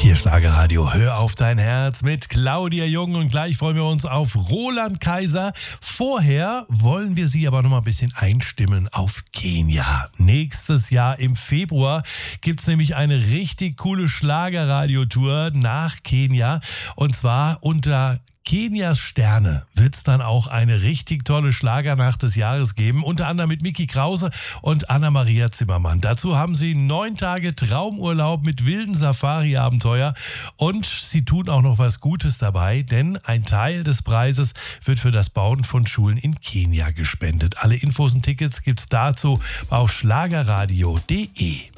Hier Schlagerradio, hör auf dein Herz mit Claudia Jung und gleich freuen wir uns auf Roland Kaiser. Vorher wollen wir Sie aber noch mal ein bisschen einstimmen auf Kenia. Nächstes Jahr im Februar gibt es nämlich eine richtig coole Schlagerradio-Tour nach Kenia und zwar unter Kenias Sterne wird es dann auch eine richtig tolle Schlagernacht des Jahres geben, unter anderem mit Micky Krause und Anna-Maria Zimmermann. Dazu haben sie 9 Tage Traumurlaub mit wilden Safari-Abenteuer und sie tun auch noch was Gutes dabei, denn ein Teil des Preises wird für das Bauen von Schulen in Kenia gespendet. Alle Infos und Tickets gibt's dazu auf schlagerradio.de.